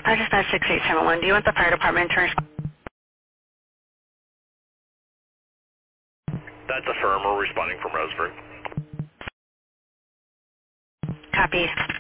I just dispatch 6871. Do you want the fire department to respond? That's affirm. We're responding from Roseburg. Copy.